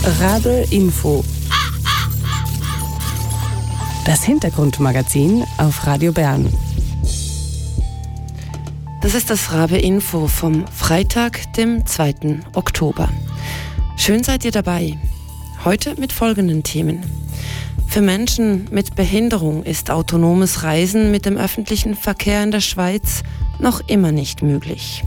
Rabe Info. Das Hintergrundmagazin auf Radio Bern. Das ist das Rabe Info vom Freitag, dem 2. Oktober. Schön seid ihr dabei. Heute mit folgenden Themen. Für Menschen mit Behinderung ist autonomes Reisen mit dem öffentlichen Verkehr in der Schweiz noch immer nicht möglich.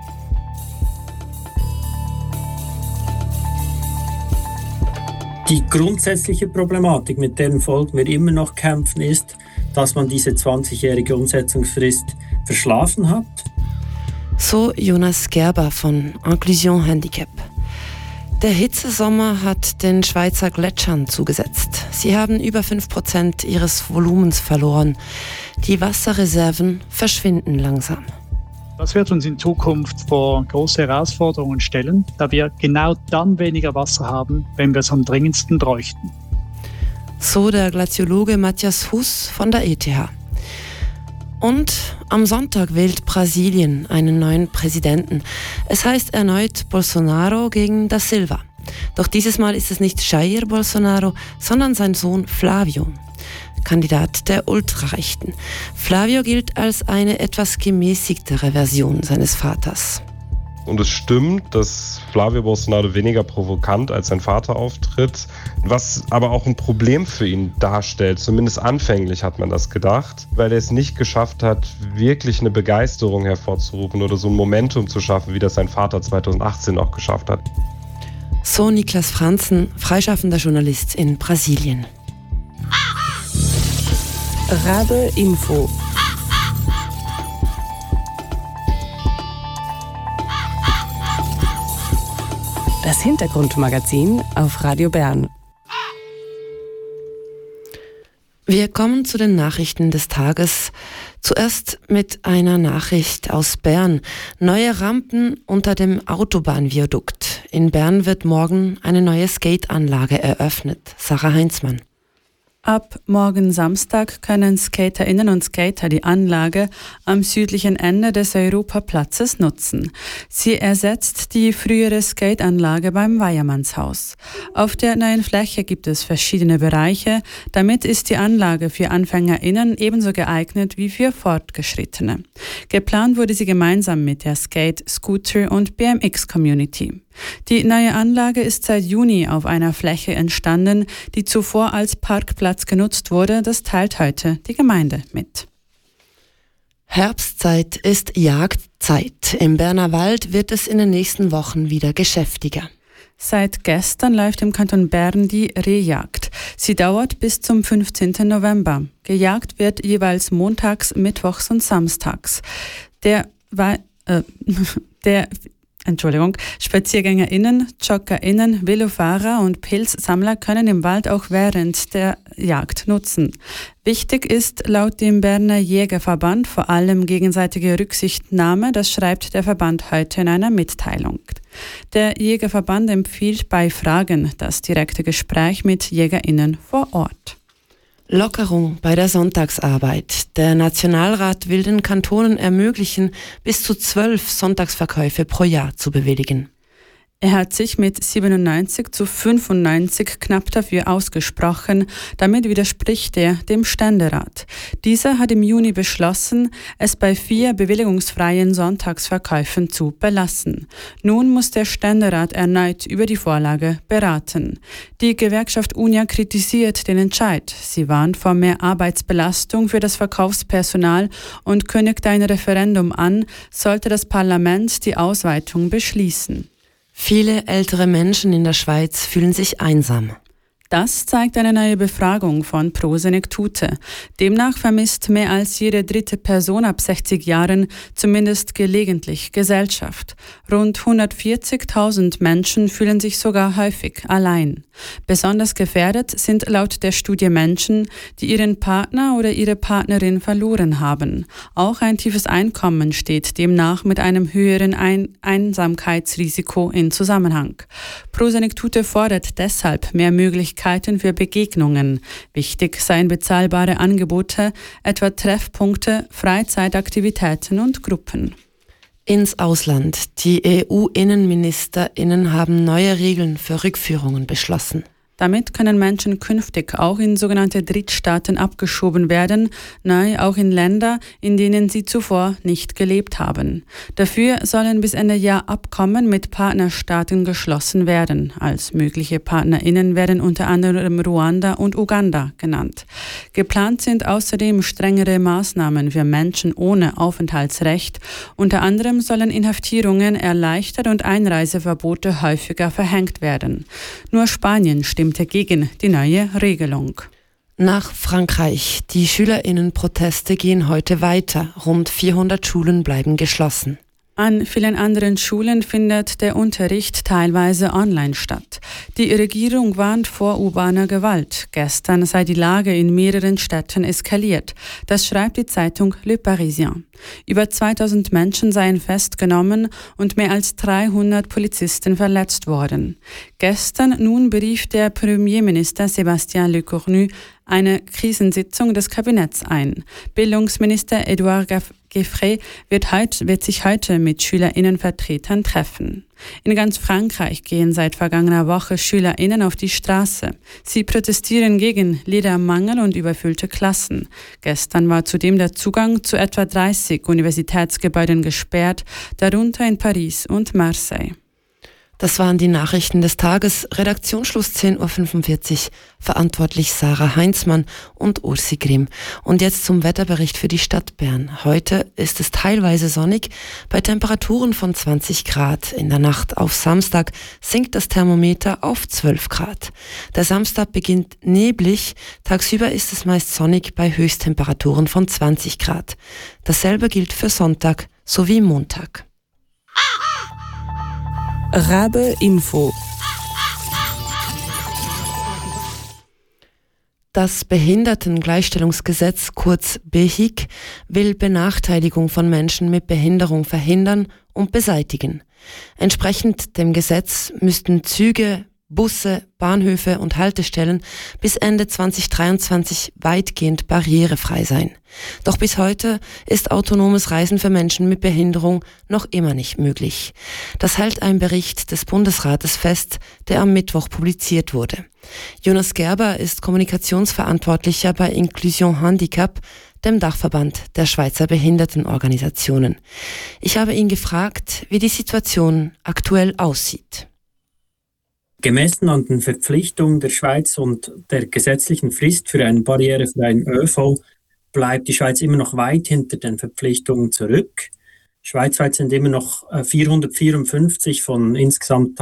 Die grundsätzliche Problematik, mit deren Folgen wir immer noch kämpfen, ist, dass man diese 20-jährige Umsetzungsfrist verschlafen hat. So Jonas Gerber von Inclusion Handicap. Der Hitzesommer hat den Schweizer Gletschern zugesetzt. Sie haben über 5% ihres Volumens verloren. Die Wasserreserven verschwinden langsam. Das wird uns in Zukunft vor große Herausforderungen stellen, da wir genau dann weniger Wasser haben, wenn wir es am dringendsten bräuchten. So der Glaziologe Matthias Huss von der ETH. Und am Sonntag wählt Brasilien einen neuen Präsidenten. Es heißt erneut Bolsonaro gegen da Silva. Doch dieses Mal ist es nicht Jair Bolsonaro, sondern sein Sohn Flavio, Kandidat der Ultrarechten. Flavio gilt als eine etwas gemäßigtere Version seines Vaters. Und es stimmt, dass Flavio Bolsonaro weniger provokant als sein Vater auftritt, was aber auch ein Problem für ihn darstellt. Zumindest anfänglich hat man das gedacht, weil er es nicht geschafft hat, wirklich eine Begeisterung hervorzurufen oder so ein Momentum zu schaffen, wie das sein Vater 2018 auch geschafft hat. So Niklas Franzen, freischaffender Journalist in Brasilien. Rabe Info. Das Hintergrundmagazin auf Radio Bern. Wir kommen zu den Nachrichten des Tages. Zuerst mit einer Nachricht aus Bern. Neue Rampen unter dem Autobahnviadukt. In Bern wird morgen eine neue Skateanlage eröffnet. Sarah Heinzmann. Ab morgen Samstag können SkaterInnen und Skater die Anlage am südlichen Ende des Europaplatzes nutzen. Sie ersetzt die frühere Skateanlage beim Weiermannshaus. Auf der neuen Fläche gibt es verschiedene Bereiche. Damit ist die Anlage für AnfängerInnen ebenso geeignet wie für Fortgeschrittene. Geplant wurde sie gemeinsam mit der Skate-, Scooter- und BMX-Community. Die neue Anlage ist seit Juni auf einer Fläche entstanden, die zuvor als Parkplatz genutzt wurde. Das teilt heute die Gemeinde mit. Herbstzeit ist Jagdzeit. Im Berner Wald wird es in den nächsten Wochen wieder geschäftiger. Seit gestern läuft im Kanton Bern die Rehjagd. Sie dauert bis zum 15. November. Gejagt wird jeweils montags, mittwochs und samstags. SpaziergängerInnen, JoggerInnen, Velofahrer und Pilzsammler können im Wald auch während der Jagd nutzen. Wichtig ist laut dem Berner Jägerverband vor allem gegenseitige Rücksichtnahme, das schreibt der Verband heute in einer Mitteilung. Der Jägerverband empfiehlt bei Fragen das direkte Gespräch mit JägerInnen vor Ort. Lockerung bei der Sonntagsarbeit. Der Nationalrat will den Kantonen ermöglichen, bis zu 12 Sonntagsverkäufe pro Jahr zu bewilligen. Er hat sich mit 97:95 knapp dafür ausgesprochen. Damit widerspricht er dem Ständerat. Dieser hat im Juni beschlossen, es bei 4 bewilligungsfreien Sonntagsverkäufen zu belassen. Nun muss der Ständerat erneut über die Vorlage beraten. Die Gewerkschaft UNIA kritisiert den Entscheid. Sie warnt vor mehr Arbeitsbelastung für das Verkaufspersonal und kündigt ein Referendum an, sollte das Parlament die Ausweitung beschließen. Viele ältere Menschen in der Schweiz fühlen sich einsam. Das zeigt eine neue Befragung von Pro Senectute. Demnach vermisst mehr als jede dritte Person ab 60 Jahren zumindest gelegentlich Gesellschaft. Rund 140.000 Menschen fühlen sich sogar häufig allein. Besonders gefährdet sind laut der Studie Menschen, die ihren Partner oder ihre Partnerin verloren haben. Auch ein tiefes Einkommen steht demnach mit einem höheren Einsamkeitsrisiko in Zusammenhang. Pro Senectute fordert deshalb mehr Möglichkeiten für Begegnungen. Wichtig seien bezahlbare Angebote, etwa Treffpunkte, Freizeitaktivitäten und Gruppen. Ins Ausland. Die EU-InnenministerInnen haben neue Regeln für Rückführungen beschlossen. Damit können Menschen künftig auch in sogenannte Drittstaaten abgeschoben werden, neu auch in Länder, in denen sie zuvor nicht gelebt haben. Dafür sollen bis Ende Jahr Abkommen mit Partnerstaaten geschlossen werden. Als mögliche PartnerInnen werden unter anderem Ruanda und Uganda genannt. Geplant sind außerdem strengere Maßnahmen für Menschen ohne Aufenthaltsrecht. Unter anderem sollen Inhaftierungen erleichtert und Einreiseverbote häufiger verhängt werden. Nur Spanien stimmte gegen die neue Regelung. Nach Frankreich. Die SchülerInnen-Proteste gehen heute weiter. Rund 400 Schulen bleiben geschlossen. An vielen anderen Schulen findet der Unterricht teilweise online statt. Die Regierung warnt vor urbaner Gewalt. Gestern sei die Lage in mehreren Städten eskaliert. Das schreibt die Zeitung Le Parisien. Über 2000 Menschen seien festgenommen und mehr als 300 Polizisten verletzt worden. Gestern nun berief der Premierminister Sébastien Lecornu eine Krisensitzung des Kabinetts ein. Bildungsminister Edouard Geoffroy wird sich heute mit SchülerInnenvertretern treffen. In ganz Frankreich gehen seit vergangener Woche SchülerInnen auf die Straße. Sie protestieren gegen Lehrermangel und überfüllte Klassen. Gestern war zudem der Zugang zu etwa 30 Universitätsgebäuden gesperrt, darunter in Paris und Marseille. Das waren die Nachrichten des Tages. Redaktionsschluss 10.45 Uhr. Verantwortlich Sarah Heinzmann und Ursi Grimm. Und jetzt zum Wetterbericht für die Stadt Bern. Heute ist es teilweise sonnig, bei Temperaturen von 20 Grad. In der Nacht auf Samstag sinkt das Thermometer auf 12 Grad. Der Samstag beginnt neblig. Tagsüber ist es meist sonnig bei Höchsttemperaturen von 20 Grad. Dasselbe gilt für Sonntag sowie Montag. Rabe Info. Das Behindertengleichstellungsgesetz, kurz BEHIG, will Benachteiligung von Menschen mit Behinderung verhindern und beseitigen. Entsprechend dem Gesetz müssten Züge, Busse, Bahnhöfe und Haltestellen bis Ende 2023 weitgehend barrierefrei sein. Doch bis heute ist autonomes Reisen für Menschen mit Behinderung noch immer nicht möglich. Das hält ein Bericht des Bundesrates fest, der am Mittwoch publiziert wurde. Jonas Gerber ist Kommunikationsverantwortlicher bei Inclusion Handicap, dem Dachverband der Schweizer Behindertenorganisationen. Ich habe ihn gefragt, wie die Situation aktuell aussieht. Gemessen an den Verpflichtungen der Schweiz und der gesetzlichen Frist für einen barrierefreien ÖV bleibt die Schweiz immer noch weit hinter den Verpflichtungen zurück. Schweizweit sind immer noch 454 von insgesamt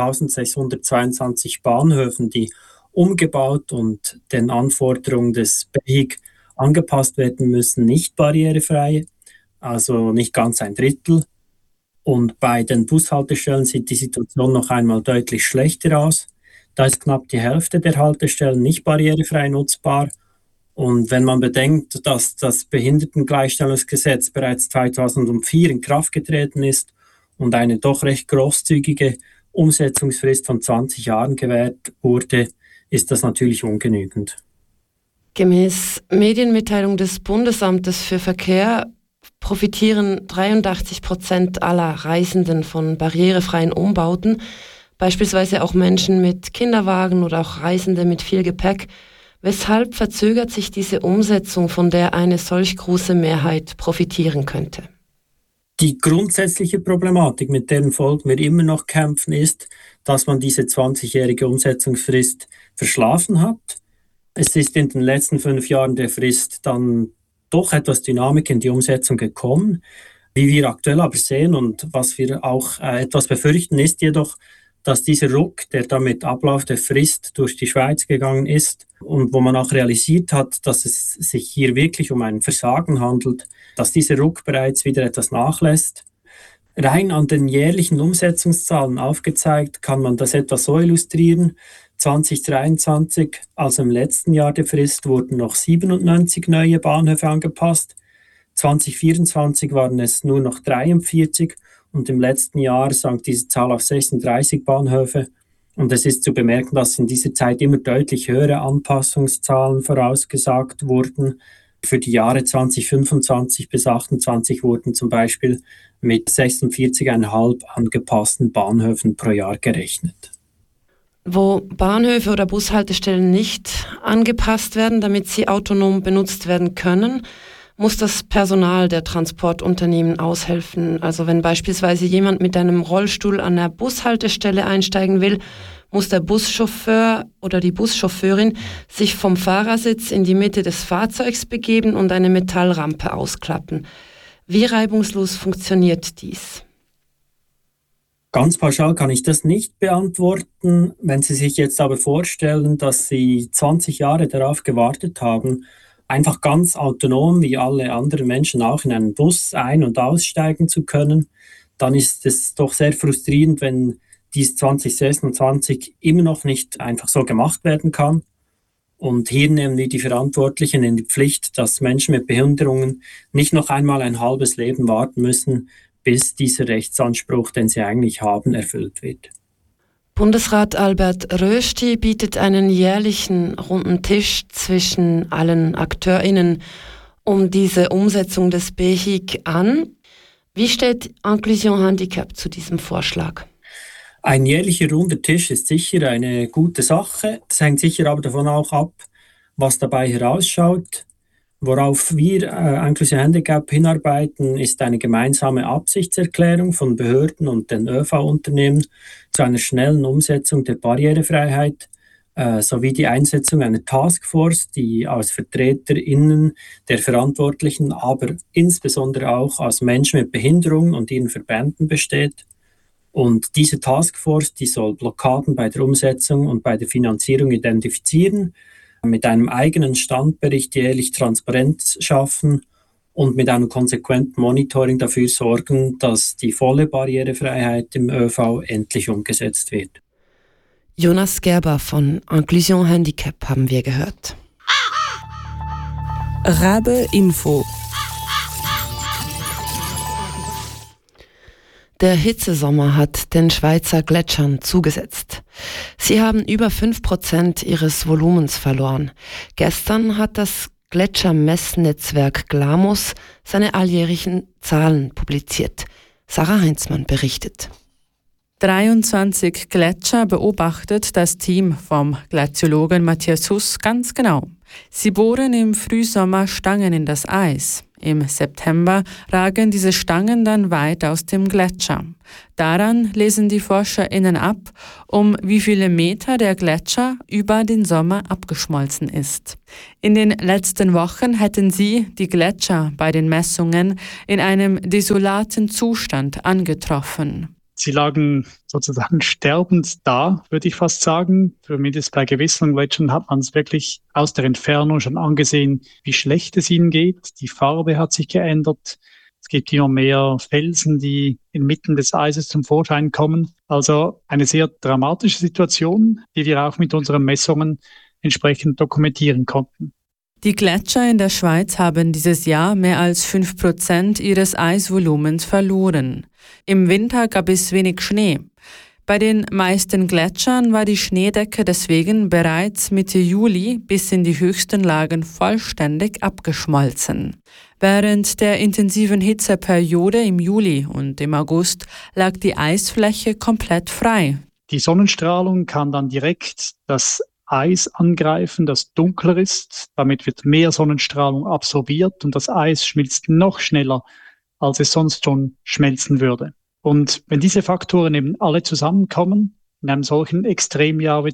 1622 Bahnhöfen, die umgebaut und den Anforderungen des BEHIG angepasst werden müssen, nicht barrierefrei, also nicht ganz ein Drittel. Und bei den Bushaltestellen sieht die Situation noch einmal deutlich schlechter aus. Da ist knapp die Hälfte der Haltestellen nicht barrierefrei nutzbar. Und wenn man bedenkt, dass das Behindertengleichstellungsgesetz bereits 2004 in Kraft getreten ist und eine doch recht großzügige Umsetzungsfrist von 20 Jahren gewährt wurde, ist das natürlich ungenügend. Gemäß Medienmitteilung des Bundesamtes für Verkehr profitieren 83% aller Reisenden von barrierefreien Umbauten, beispielsweise auch Menschen mit Kinderwagen oder auch Reisende mit viel Gepäck. Weshalb verzögert sich diese Umsetzung, von der eine solch große Mehrheit profitieren könnte? Die grundsätzliche Problematik, mit deren Folgen wir immer noch kämpfen, ist, dass man diese 20-jährige Umsetzungsfrist verschlafen hat. Es ist in den letzten 5 Jahren der Frist dann doch etwas Dynamik in die Umsetzung gekommen. Wie wir aktuell aber sehen und was wir auch etwas befürchten, ist jedoch, dass dieser Ruck, der da mit Ablauf der Frist durch die Schweiz gegangen ist und wo man auch realisiert hat, dass es sich hier wirklich um ein Versagen handelt, dass dieser Ruck bereits wieder etwas nachlässt. Rein an den jährlichen Umsetzungszahlen aufgezeigt, kann man das etwas so illustrieren. 2023, also im letzten Jahr der Frist, wurden noch 97 neue Bahnhöfe angepasst. 2024 waren es nur noch 43 und im letzten Jahr sank diese Zahl auf 36 Bahnhöfe. Und es ist zu bemerken, dass in dieser Zeit immer deutlich höhere Anpassungszahlen vorausgesagt wurden. Für die Jahre 2025 bis 2028 wurden zum Beispiel mit 46,5 angepassten Bahnhöfen pro Jahr gerechnet. Wo Bahnhöfe oder Bushaltestellen nicht angepasst werden, damit sie autonom benutzt werden können, muss das Personal der Transportunternehmen aushelfen. Also wenn beispielsweise jemand mit einem Rollstuhl an der Bushaltestelle einsteigen will, muss der Buschauffeur oder die Buschauffeurin sich vom Fahrersitz in die Mitte des Fahrzeugs begeben und eine Metallrampe ausklappen. Wie reibungslos funktioniert dies? Ganz pauschal kann ich das nicht beantworten. Wenn Sie sich jetzt aber vorstellen, dass Sie 20 Jahre darauf gewartet haben, einfach ganz autonom wie alle anderen Menschen auch in einen Bus ein- und aussteigen zu können, dann ist es doch sehr frustrierend, wenn dies 2026 immer noch nicht einfach so gemacht werden kann. Und hier nehmen wir die Verantwortlichen in die Pflicht, dass Menschen mit Behinderungen nicht noch einmal ein halbes Leben warten müssen, bis dieser Rechtsanspruch, den sie eigentlich haben, erfüllt wird. Bundesrat Albert Rösti bietet einen jährlichen runden Tisch zwischen allen AkteurInnen um diese Umsetzung des BHIG an. Wie steht Inclusion Handicap zu diesem Vorschlag? Ein jährlicher runder Tisch ist sicher eine gute Sache. Das hängt sicher aber davon auch ab, was dabei herausschaut. Worauf wir Inclusion Handicap hinarbeiten, ist eine gemeinsame Absichtserklärung von Behörden und den ÖV-Unternehmen zu einer schnellen Umsetzung der Barrierefreiheit sowie die Einsetzung einer Taskforce, die aus VertreterInnen der Verantwortlichen, aber insbesondere auch aus Menschen mit Behinderung und ihren Verbänden besteht. Und diese Taskforce, die soll Blockaden bei der Umsetzung und bei der Finanzierung identifizieren, mit einem eigenen Standbericht jährlich Transparenz schaffen und mit einem konsequenten Monitoring dafür sorgen, dass die volle Barrierefreiheit im ÖV endlich umgesetzt wird. Jonas Gerber von Inclusion Handicap haben wir gehört. Rabe Info. Der Hitzesommer hat den Schweizer Gletschern zugesetzt. Sie haben über 5% ihres Volumens verloren. Gestern hat das Gletschermessnetzwerk GLAMOS seine alljährlichen Zahlen publiziert. Sarah Heinzmann berichtet. 23 Gletscher beobachtet das Team vom Glaziologen Matthias Huss ganz genau. Sie bohren im Frühsommer Stangen in das Eis. Im September ragen diese Stangen dann weit aus dem Gletscher. Daran lesen die ForscherInnen ab, um wie viele Meter der Gletscher über den Sommer abgeschmolzen ist. In den letzten Wochen hätten sie die Gletscher bei den Messungen in einem desolaten Zustand angetroffen. Sie lagen sozusagen sterbend da, würde ich fast sagen. Zumindest bei gewissen Gletschern hat man es wirklich aus der Entfernung schon angesehen, wie schlecht es ihnen geht. Die Farbe hat sich geändert. Es gibt immer mehr Felsen, die inmitten des Eises zum Vorschein kommen. Also eine sehr dramatische Situation, die wir auch mit unseren Messungen entsprechend dokumentieren konnten. Die Gletscher in der Schweiz haben dieses Jahr mehr als 5% ihres Eisvolumens verloren. Im Winter gab es wenig Schnee. Bei den meisten Gletschern war die Schneedecke deswegen bereits Mitte Juli bis in die höchsten Lagen vollständig abgeschmolzen. Während der intensiven Hitzeperiode im Juli und im August lag die Eisfläche komplett frei. Die Sonnenstrahlung kann dann direkt das Eis angreifen, das dunkler ist. Damit wird mehr Sonnenstrahlung absorbiert und das Eis schmilzt noch schneller, als es sonst schon schmelzen würde. Und wenn diese Faktoren eben alle zusammenkommen, in einem solchen Extremjahr wie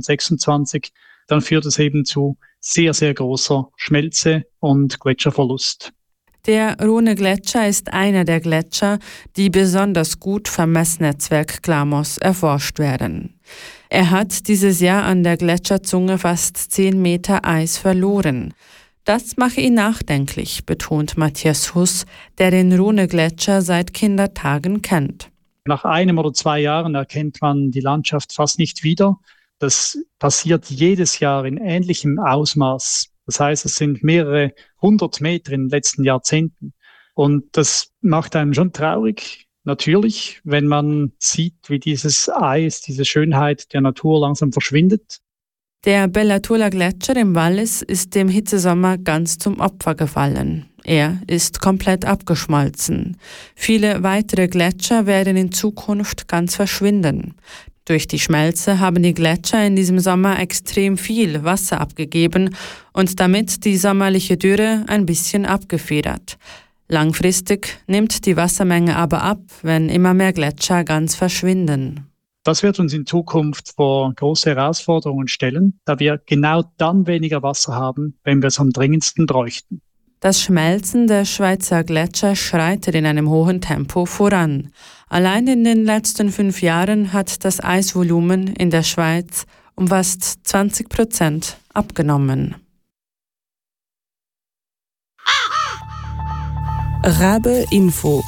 2026, dann führt es eben zu sehr, sehr großer Schmelze und Gletscherverlust. Der Rhone-Gletscher ist einer der Gletscher, die besonders gut vom Messnetzwerk GLAMOS erforscht werden. Er hat dieses Jahr an der Gletscherzunge fast 10 Meter Eis verloren. Das mache ihn nachdenklich, betont Matthias Huss, der den Rhone-Gletscher seit Kindertagen kennt. Nach 1 oder 2 Jahren erkennt man die Landschaft fast nicht wieder. Das passiert jedes Jahr in ähnlichem Ausmaß. Das heißt, es sind mehrere 100 Meter in den letzten Jahrzehnten. Und das macht einen schon traurig, natürlich, wenn man sieht, wie dieses Eis, diese Schönheit der Natur langsam verschwindet. Der Bella-Tula-Gletscher im Wallis ist dem Hitzesommer ganz zum Opfer gefallen. Er ist komplett abgeschmolzen. Viele weitere Gletscher werden in Zukunft ganz verschwinden. Durch die Schmelze haben die Gletscher in diesem Sommer extrem viel Wasser abgegeben und damit die sommerliche Dürre ein bisschen abgefedert. Langfristig nimmt die Wassermenge aber ab, wenn immer mehr Gletscher ganz verschwinden. Das wird uns in Zukunft vor große Herausforderungen stellen, da wir genau dann weniger Wasser haben, wenn wir es am dringendsten bräuchten. Das Schmelzen der Schweizer Gletscher schreitet in einem hohen Tempo voran. Allein in den letzten 5 Jahren hat das Eisvolumen in der Schweiz um fast 20% abgenommen. Rabe Info.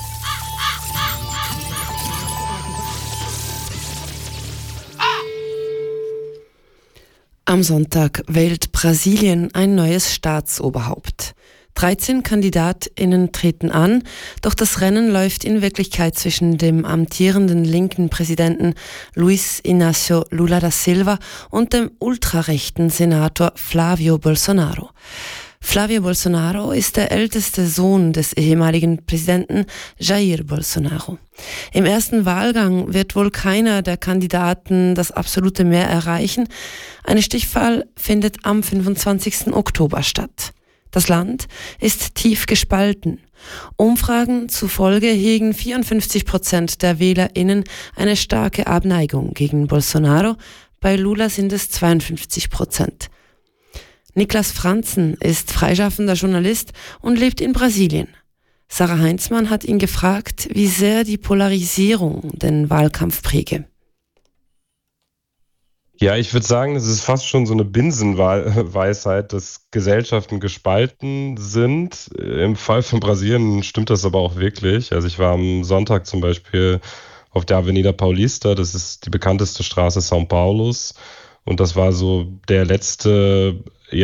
Am Sonntag wählt Brasilien ein neues Staatsoberhaupt. 13 KandidatInnen treten an, doch das Rennen läuft in Wirklichkeit zwischen dem amtierenden linken Präsidenten Luiz Inácio Lula da Silva und dem ultrarechten Senator Flávio Bolsonaro. Flávio Bolsonaro ist der älteste Sohn des ehemaligen Präsidenten Jair Bolsonaro. Im ersten Wahlgang wird wohl keiner der Kandidaten das absolute Mehr erreichen. Eine Stichwahl findet am 25. Oktober statt. Das Land ist tief gespalten. Umfragen zufolge hegen 54% der WählerInnen eine starke Abneigung gegen Bolsonaro. Bei Lula sind es 52%. Niklas Franzen ist freischaffender Journalist und lebt in Brasilien. Sarah Heinzmann hat ihn gefragt, wie sehr die Polarisierung den Wahlkampf präge. Ja, ich würde sagen, es ist fast schon so eine Binsenweisheit, dass Gesellschaften gespalten sind. Im Fall von Brasilien stimmt das aber auch wirklich. Also ich war am Sonntag zum Beispiel auf der Avenida Paulista, das ist die bekannteste Straße São Paulos. Und das war so die letzte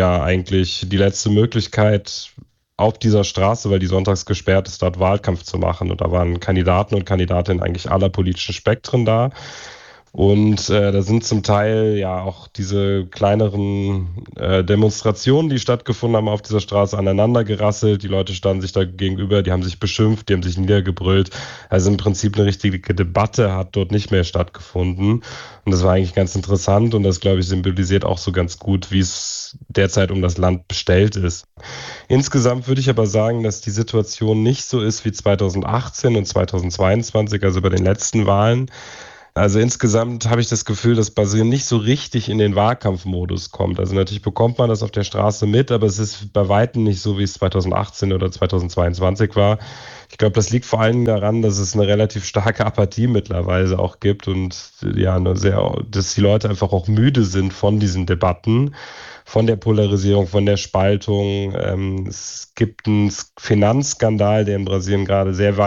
Möglichkeit auf dieser Straße, weil die sonntags gesperrt ist, dort Wahlkampf zu machen. Und da waren Kandidaten und Kandidatinnen eigentlich aller politischen Spektren da. Und da sind zum Teil ja auch diese kleineren Demonstrationen, die stattgefunden haben auf dieser Straße, aneinander gerasselt. Die Leute standen sich da gegenüber, die haben sich beschimpft, die haben sich niedergebrüllt. Also im Prinzip eine richtige Debatte hat dort nicht mehr stattgefunden. Und das war eigentlich ganz interessant und das, glaube ich, symbolisiert auch so ganz gut, wie es derzeit um das Land bestellt ist. Insgesamt würde ich aber sagen, dass die Situation nicht so ist wie 2018 und 2022, also bei den letzten Wahlen. Also insgesamt habe ich das Gefühl, dass Brasilien nicht so richtig in den Wahlkampfmodus kommt. Also natürlich bekommt man das auf der Straße mit, aber es ist bei weitem nicht so, wie es 2018 oder 2022 war. Ich glaube, das liegt vor allem daran, dass es eine relativ starke Apathie mittlerweile auch gibt und ja, dass die Leute einfach auch müde sind von diesen Debatten, von der Polarisierung, von der Spaltung. Es gibt einen Finanzskandal, der in Brasilien gerade sehr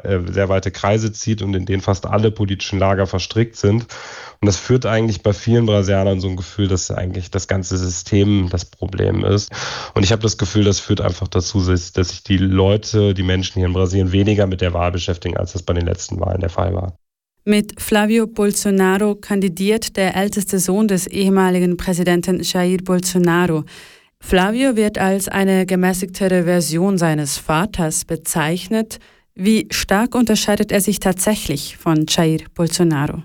weite Kreise zieht und in den fast alle politischen Lager verstrickt sind. Und das führt eigentlich bei vielen Brasilianern so ein Gefühl, dass eigentlich das ganze System das Problem ist. Und ich habe das Gefühl, das führt einfach dazu, dass sich die Menschen hier in Brasilien weniger mit der Wahl beschäftigen, als das bei den letzten Wahlen der Fall war. Mit Flávio Bolsonaro kandidiert der älteste Sohn des ehemaligen Präsidenten Jair Bolsonaro. Flávio wird als eine gemäßigtere Version seines Vaters bezeichnet. Wie stark unterscheidet er sich tatsächlich von Jair Bolsonaro?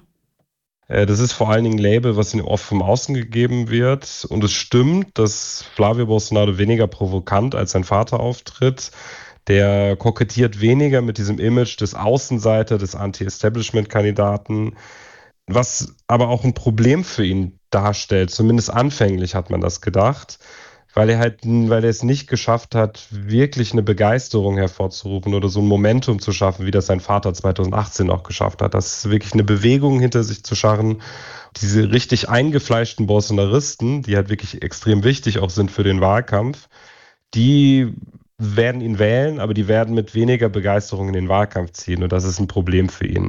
Das ist vor allen Dingen ein Label, was oft vom Außen gegeben wird. Und es stimmt, dass Flávio Bolsonaro weniger provokant als sein Vater auftritt. Der kokettiert weniger mit diesem Image des Außenseiter, des Anti-Establishment-Kandidaten, was aber auch ein Problem für ihn darstellt. Zumindest anfänglich hat man das gedacht, weil er es nicht geschafft hat, wirklich eine Begeisterung hervorzurufen oder so ein Momentum zu schaffen, wie das sein Vater 2018 auch geschafft hat. Das ist wirklich eine Bewegung hinter sich zu scharren. Diese richtig eingefleischten Bolsonaristen, die halt wirklich extrem wichtig auch sind für den Wahlkampf, die werden ihn wählen, aber die werden mit weniger Begeisterung in den Wahlkampf ziehen und das ist ein Problem für ihn.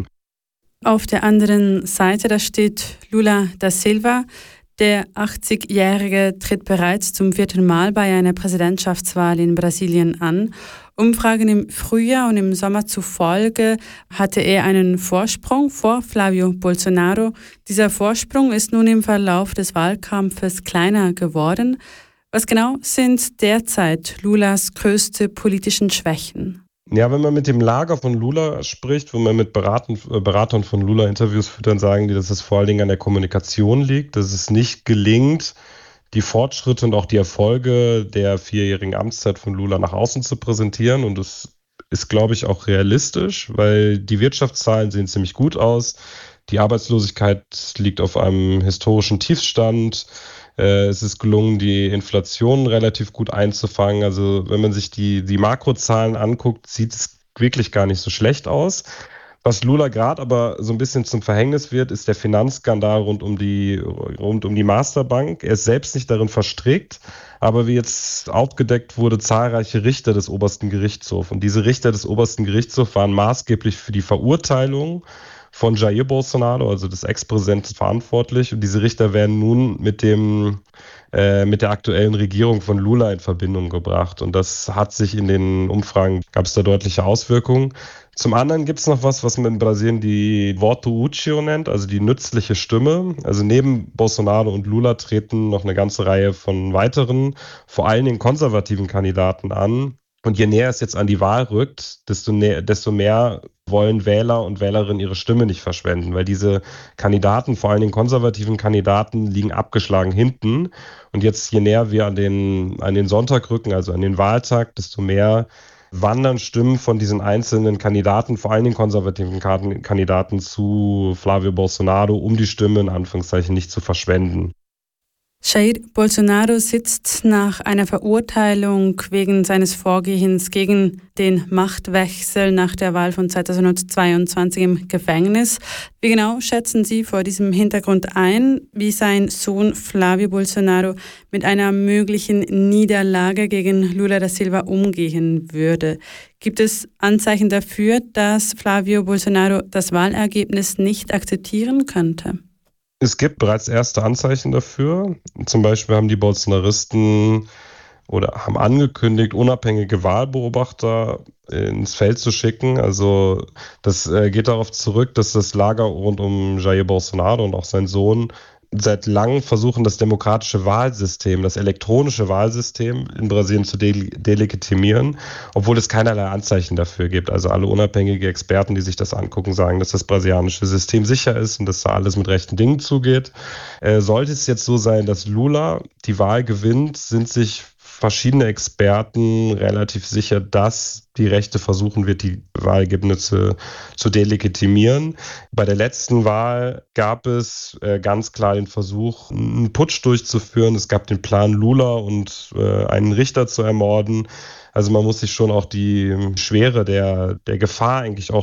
Auf der anderen Seite, da steht Lula da Silva. Der 80-Jährige tritt bereits zum 4. Mal bei einer Präsidentschaftswahl in Brasilien an Umfragen im Frühjahr und im Sommer zufolge hatte er einen Vorsprung vor Flavio Bolsonaro. Dieser Vorsprung ist nun im Verlauf des Wahlkampfes kleiner geworden. Was genau sind derzeit Lulas größte politischen Schwächen? Ja, wenn man mit dem Lager von Lula spricht, wenn man mit Beratern von Lula Interviews führt, dann sagen die, dass es vor allen Dingen an der Kommunikation liegt, dass es nicht gelingt, die Fortschritte und auch die Erfolge der 4-jährigen Amtszeit von Lula nach außen zu präsentieren. Und das ist, glaube ich, auch realistisch, weil die Wirtschaftszahlen sehen ziemlich gut aus. Die Arbeitslosigkeit liegt auf einem historischen Tiefstand. Es ist gelungen, die Inflation relativ gut einzufangen. Also wenn man sich die Makrozahlen anguckt, sieht es wirklich gar nicht so schlecht aus. Was Lula gerade aber so ein bisschen zum Verhängnis wird, ist der Finanzskandal rund um die Masterbank. Er ist selbst nicht darin verstrickt, aber wie jetzt aufgedeckt wurde, zahlreiche Richter des obersten Gerichtshofs. Und diese Richter des obersten Gerichtshofs waren maßgeblich für die Verurteilung von Jair Bolsonaro, also des Ex-Präsidenten, verantwortlich. Und diese Richter werden nun mit der aktuellen Regierung von Lula in Verbindung gebracht. Und das hat sich in den Umfragen, gab es da deutliche Auswirkungen. Zum anderen gibt es noch was man in Brasilien die Voto Útil nennt, also die nützliche Stimme. Also neben Bolsonaro und Lula treten noch eine ganze Reihe von weiteren, vor allen Dingen konservativen Kandidaten an. Und je näher es jetzt an die Wahl rückt, desto mehr wollen Wähler und Wählerinnen ihre Stimme nicht verschwenden, weil diese Kandidaten, vor allem den konservativen Kandidaten, liegen abgeschlagen hinten. Und jetzt, je näher wir an den Sonntag rücken, also an den Wahltag, desto mehr wandern Stimmen von diesen einzelnen Kandidaten, vor allem den konservativen Kandidaten, zu Flavio Bolsonaro, um die Stimme in Anführungszeichen nicht zu verschwenden. Jair Bolsonaro sitzt nach einer Verurteilung wegen seines Vorgehens gegen den Machtwechsel nach der Wahl von 2022 im Gefängnis. Wie genau schätzen Sie vor diesem Hintergrund ein, wie sein Sohn Flavio Bolsonaro mit einer möglichen Niederlage gegen Lula da Silva umgehen würde? Gibt es Anzeichen dafür, dass Flavio Bolsonaro das Wahlergebnis nicht akzeptieren könnte? Es gibt bereits erste Anzeichen dafür. Zum Beispiel haben die Bolsonaristen haben angekündigt, unabhängige Wahlbeobachter ins Feld zu schicken. Also das geht darauf zurück, dass das Lager rund um Jair Bolsonaro und auch sein Sohn seit langem versuchen, das demokratische Wahlsystem, das elektronische Wahlsystem in Brasilien zu delegitimieren, obwohl es keinerlei Anzeichen dafür gibt. Also alle unabhängige Experten, die sich das angucken, sagen, dass das brasilianische System sicher ist und dass da alles mit rechten Dingen zugeht. Sollte es jetzt so sein, dass Lula die Wahl gewinnt, sind sich verschiedene Experten relativ sicher, dass die Rechte versuchen wird, die Wahlergebnisse zu delegitimieren. Bei der letzten Wahl gab es ganz klar den Versuch, einen Putsch durchzuführen. Es gab den Plan, Lula und einen Richter zu ermorden. Also man muss sich schon auch die Schwere der Gefahr eigentlich auch